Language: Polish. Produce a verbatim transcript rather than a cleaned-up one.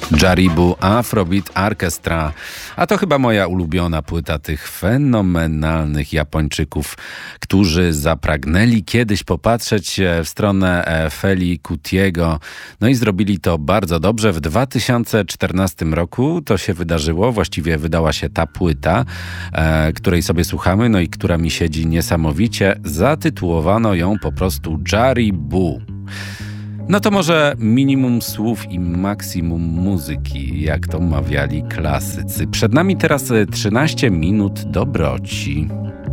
Jaribu Afrobeat Orchestra. A to chyba moja ulubiona płyta tych fenomenalnych Japończyków, którzy zapragnęli kiedyś popatrzeć w stronę Feli Kutiego. No i zrobili to bardzo dobrze. W dwa tysiące czternastym roku to się wydarzyło. Właściwie wydała się ta płyta, e, której sobie słuchamy, no i która mi siedzi niesamowicie. Zatytułowano ją po prostu Jaribu. No to może minimum słów i maksimum muzyki, jak to mawiali klasycy. Przed nami teraz trzynaście minut dobroci.